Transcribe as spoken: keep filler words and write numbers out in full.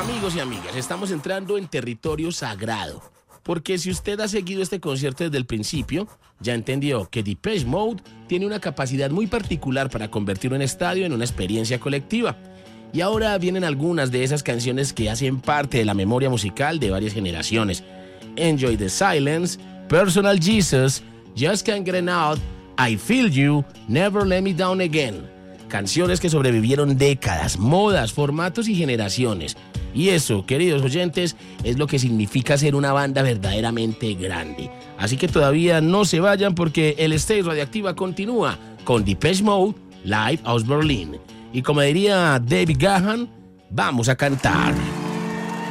Amigos y amigas, estamos entrando en territorio sagrado, porque si usted ha seguido este concierto desde el principio, ya entendió que Depeche Mode tiene una capacidad muy particular para convertir un estadio en una experiencia colectiva. Y ahora vienen algunas de esas canciones que hacen parte de la memoria musical de varias generaciones. Enjoy the Silence, Personal Jesus, Just Can't Get Enough, I Feel You, Never Let Me Down Again. Canciones que sobrevivieron décadas, modas, formatos y generaciones. Y eso, queridos oyentes, es lo que significa ser una banda verdaderamente grande. Así que todavía no se vayan porque el Stage Radioactiva continúa con Depeche Mode, Live aus Berlin. Y como diría David Gahan, vamos a cantar.